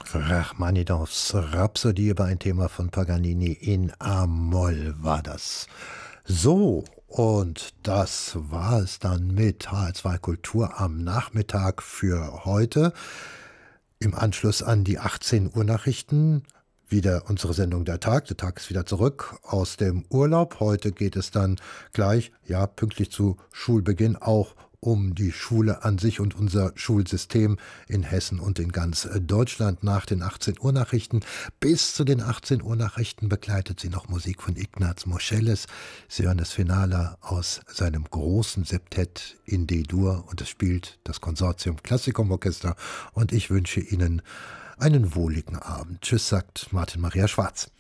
Rachmaninows Rhapsodie über ein Thema von Paganini in A-Moll war das. So, und das war es dann mit HR2 Kultur am Nachmittag für heute. Im Anschluss an die 18 Uhr Nachrichten wieder unsere Sendung Der Tag. Der Tag ist wieder zurück aus dem Urlaub. Heute geht es dann gleich, ja, pünktlich zu Schulbeginn auch um die Schule an sich und unser Schulsystem in Hessen und in ganz Deutschland nach den 18 Uhr Nachrichten. Bis zu den 18 Uhr Nachrichten begleitet sie noch Musik von Ignaz Moscheles. Sie hören das Finale aus seinem großen Septett in D-Dur und es spielt das Konsortium Classicum Orchester und ich wünsche Ihnen einen wohligen Abend. Tschüss, sagt Martin Maria Schwarz.